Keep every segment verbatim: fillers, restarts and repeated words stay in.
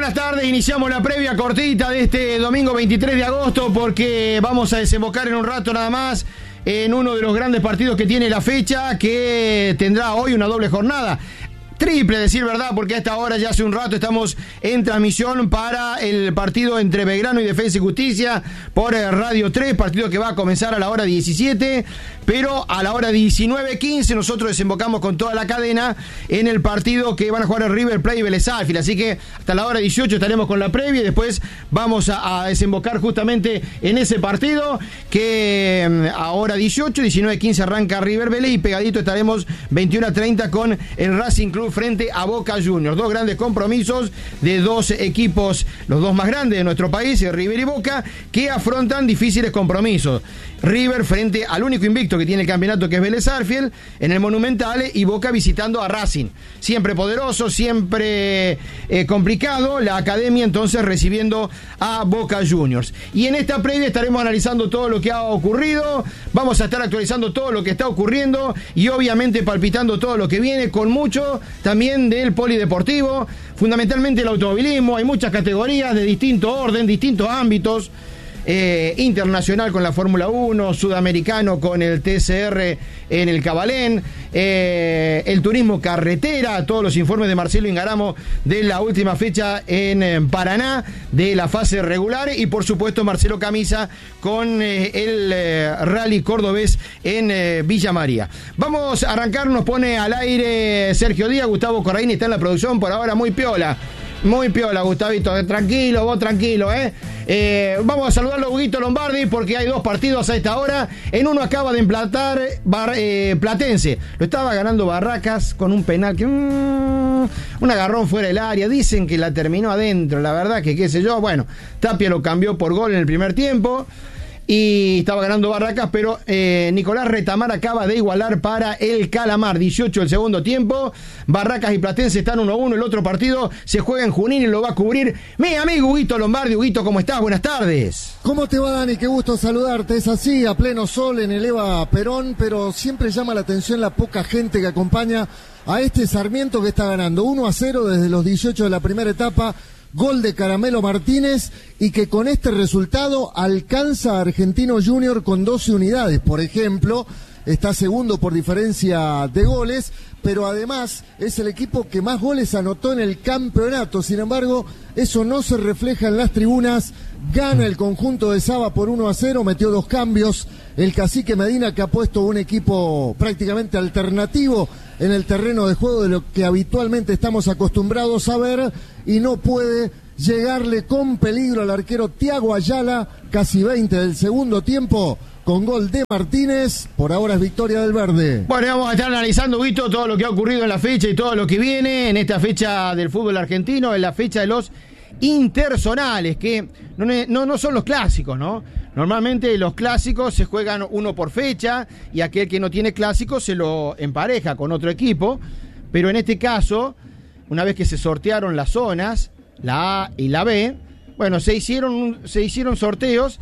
buenas tardes. Iniciamos la previa cortita de este domingo veintitrés de agosto porque vamos a desembocar en un rato nada más en uno de los grandes partidos que tiene la fecha, que tendrá hoy una doble jornada. Triple, decir verdad, porque a esta hora ya hace un rato estamos en transmisión para el partido entre Belgrano y Defensa y Justicia por Radio tres, partido que va a comenzar a la hora diecisiete, pero a la hora diecinueve quince nosotros desembocamos con toda la cadena en el partido que van a jugar el River Plate y Vélez Sarsfield, así que hasta la hora dieciocho estaremos con la previa y después vamos a, a desembocar justamente en ese partido que a hora dieciocho, diecinueve quince arranca River Vélez y pegadito estaremos veintiuno a treinta con el Racing Club frente a Boca Juniors. Dos grandes compromisos de dos equipos, los dos más grandes de nuestro país, River y Boca, que afrontan difíciles compromisos. River frente al único invicto que tiene el campeonato, que es Vélez Sarsfield, en el Monumental, y Boca visitando a Racing. Siempre poderoso, siempre eh, complicado, la academia entonces recibiendo a Boca Juniors. Y en esta previa estaremos analizando todo lo que ha ocurrido, vamos a estar actualizando todo lo que está ocurriendo y obviamente palpitando todo lo que viene, con mucho también del polideportivo, fundamentalmente el automovilismo. Hay muchas categorías de distinto orden, distintos ámbitos. Eh, internacional con la Fórmula uno, sudamericano con el T C R en el Cabalén, eh, el turismo carretera, todos los informes de Marcelo Ingaramo de la última fecha en, en Paraná, de la fase regular, y por supuesto Marcelo Camisa con eh, el eh, rally cordobés en eh, Villa María. Vamos a arrancar, nos pone al aire Sergio Díaz, Gustavo Corraini está en la producción, por ahora muy piola. Muy piola, Gustavito, tranquilo, vos tranquilo, ¿eh? eh vamos a saludarlo a Huguito Lombardi porque hay dos partidos a esta hora. En uno acaba de emplatar Bar, eh, Platense. Lo estaba ganando Barracas con un penal que... Mmm, un agarrón fuera del área. Dicen que la terminó adentro, la verdad que qué sé yo. Bueno, Tapia lo cambió por gol en el primer tiempo y estaba ganando Barracas, pero eh, Nicolás Retamar acaba de igualar para el Calamar. dieciocho el segundo tiempo, Barracas y Platense están uno a uno. El otro partido se juega en Junín y lo va a cubrir mi amigo Huguito Lombardi. Huguito, ¿cómo estás? Buenas tardes. ¿Cómo te va, Dani? Qué gusto saludarte. Es así, a pleno sol en el Eva Perón, pero siempre llama la atención la poca gente que acompaña a este Sarmiento que está ganando uno a cero desde los dieciocho de la primera etapa. Gol de Caramelo Martínez, y que con este resultado alcanza a Argentino Junior con doce unidades, por ejemplo. Está segundo por diferencia de goles, pero además es el equipo que más goles anotó en el campeonato. Sin embargo, eso no se refleja en las tribunas. Gana el conjunto de Saba por uno a cero, metió dos cambios el Cacique Medina, que ha puesto un equipo prácticamente alternativo en el terreno de juego de lo que habitualmente estamos acostumbrados a ver, y no puede llegarle con peligro al arquero Thiago Ayala, casi veinte del segundo tiempo, con gol de Martínez. Por ahora es victoria del verde. Bueno, vamos a estar analizando, Vito, todo lo que ha ocurrido en la fecha y todo lo que viene en esta fecha del fútbol argentino, en la fecha de los interzonales, que no, no, no son los clásicos, ¿no? Normalmente los clásicos se juegan uno por fecha y aquel que no tiene clásico se lo empareja con otro equipo, pero en este caso, una vez que se sortearon las zonas, la A y la B, bueno, se hicieron, se hicieron sorteos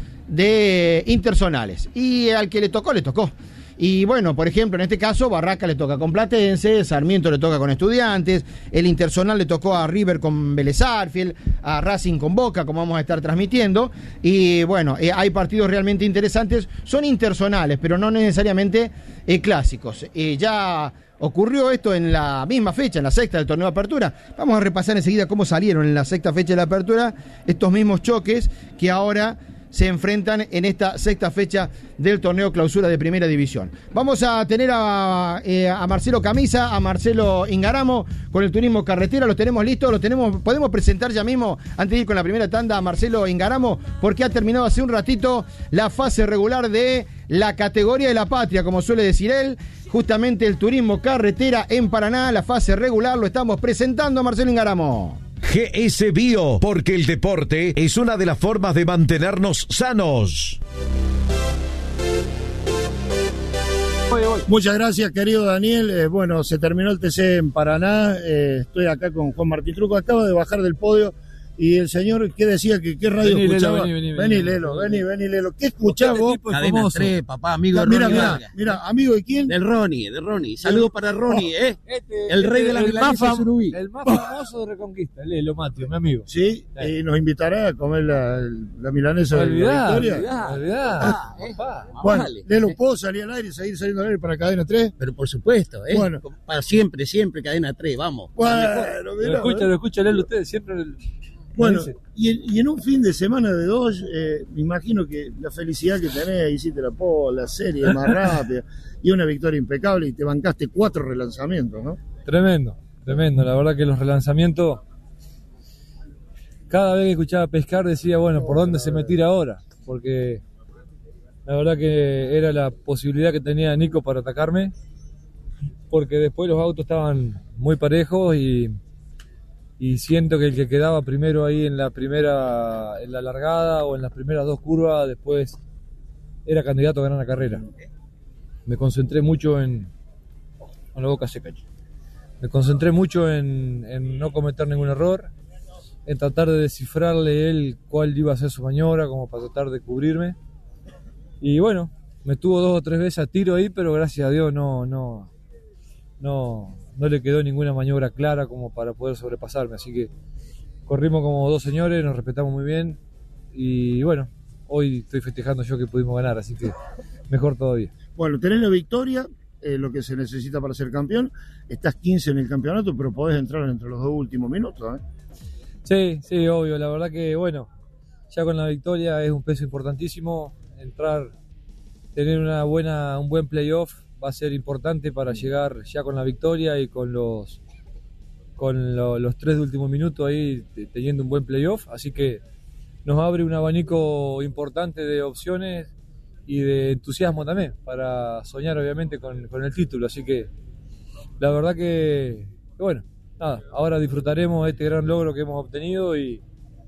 de interzonales y al que le tocó, le tocó. Y bueno, por ejemplo, en este caso, Barraca le toca con Platense, Sarmiento le toca con Estudiantes, el interzonal le tocó a River con Vélez Sarsfield, a Racing con Boca, como vamos a estar transmitiendo. Y bueno, eh, hay partidos realmente interesantes, son interzonales, pero no necesariamente eh, clásicos. Eh, ya ocurrió esto en la misma fecha, en la sexta del torneo de apertura. Vamos a repasar enseguida cómo salieron en la sexta fecha de la apertura estos mismos choques que ahora se enfrentan en esta sexta fecha del torneo clausura de primera división. Vamos a tener a, eh, a Marcelo Camisa, a Marcelo Ingaramo con el turismo carretera. Los tenemos listos, los tenemos, podemos presentar ya mismo, antes de ir con la primera tanda, a Marcelo Ingaramo, porque ha terminado hace un ratito la fase regular de la categoría de la patria, como suele decir él. Justamente el turismo carretera en Paraná, la fase regular, lo estamos presentando a Marcelo Ingaramo. G S Bio, porque el deporte es una de las formas de mantenernos sanos. Muchas gracias, querido Daniel. Eh, bueno, se terminó el T C en Paraná. Eh, estoy acá con Juan Martín Truco. Acaba de bajar del podio Y el señor, ¿qué decía? ¿Que ¿Qué radio vení, escuchaba? Lelo, vení, vení, vení, vení, Lelo, vení. vení, vení, Lelo. ¿Qué escuchás Este vos? tipo es Cadena famoso. tres, papá, amigo de Mira, Ronnie mira, Vargas. mira, amigo de quién? Del Ronnie, de Ronnie. Saludos para Ronnie, ¿eh? Este, El rey de la el más, milanesa fam- surubí. el más famoso de Reconquista, Lelo Matio, mi amigo. Sí, y nos invitará a comer la, la milanesa de la Olvidá, Victoria. olvidá, olvidá. Ah, ¿eh? Papá. Bueno, Vale. Lelo, ¿puedo salir al aire y seguir saliendo al aire para Cadena tres? Pero por supuesto, ¿eh? Bueno. Para siempre, siempre Cadena tres, vamos. Bueno, Lo mirá, escucha, ¿eh? lo escucha Lelo usted, siempre. el- Bueno, dice. y en, y en un fin de semana de dos, eh, me imagino que la felicidad que tenés, hiciste la pole, la serie más rápida, y una victoria impecable, y te bancaste cuatro relanzamientos, ¿no? Tremendo, tremendo. La verdad que los relanzamientos, cada vez que escuchaba pescar decía, bueno, ¿por dónde se me tira ahora? Porque la verdad que era la posibilidad que tenía Nico para atacarme, porque después los autos estaban muy parejos y, y siento que el que quedaba primero ahí en la primera, en la largada o en las primeras dos curvas, después era candidato a ganar la carrera. Me concentré mucho en... con la boca seca. Me concentré mucho en, en no cometer ningún error, en tratar de descifrarle él cuál iba a ser su maniobra, como para tratar de cubrirme. Y bueno, me tuvo dos o tres veces a tiro ahí, pero gracias a Dios no, no, no, no le quedó ninguna maniobra clara como para poder sobrepasarme. Así que corrimos como dos señores, nos respetamos muy bien. Y bueno, hoy estoy festejando yo que pudimos ganar, así que mejor todavía. Bueno, tenés la victoria, eh, lo que se necesita para ser campeón, estás quince en el campeonato, pero podés entrar entre los dos últimos minutos, ¿eh? Sí, sí, obvio. La verdad que, bueno, ya con la victoria es un peso importantísimo. Entrar, tener una buena, un buen playoff va a ser importante para llegar ya con la victoria y con los con lo- los tres últimos minutos ahí te- teniendo un buen playoff. Así que nos abre un abanico importante de opciones y de entusiasmo también para soñar, obviamente, con, con el título. Así que la verdad que, que bueno. Nada, ahora disfrutaremos este gran logro que hemos obtenido y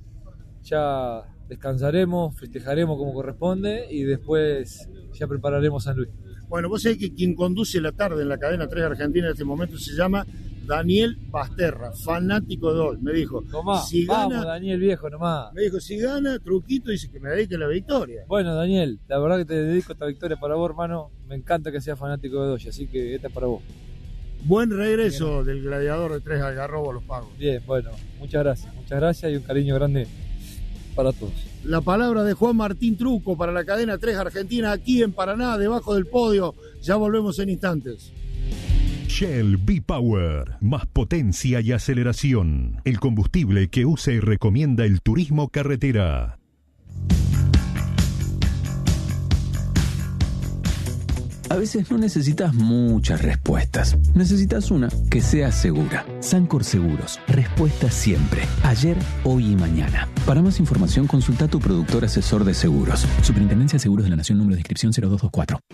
ya descansaremos, festejaremos como corresponde y después ya prepararemos San Luis. Bueno, vos sabés que quien conduce la tarde en la cadena tres Argentina en este momento se llama Daniel Basterra, fanático de hoy. Me dijo, Tomá, si vamos gana, Daniel viejo nomás. me dijo, si gana, truquito, dice que me dedique la victoria. Bueno Daniel, la verdad que te dedico esta victoria para vos, hermano. Me encanta que seas fanático de Doge, así que esta es para vos. Buen regreso del gladiador de Tres Algarrobo a los Pagos. Bien, bueno, muchas gracias, muchas gracias y un cariño grande para todos. La palabra de Juan Martín Truco para la cadena tres Argentina aquí en Paraná, debajo del podio. Ya volvemos en instantes. Shell V-Power, más potencia y aceleración. El combustible que usa y recomienda el turismo carretera. A veces no necesitas muchas respuestas. Necesitas una que sea segura. Sancor Seguros. Respuesta siempre. Ayer, hoy y mañana. Para más información, consulta a tu productor asesor de seguros. Superintendencia de Seguros de la Nación, número de inscripción cero dos dos cuatro.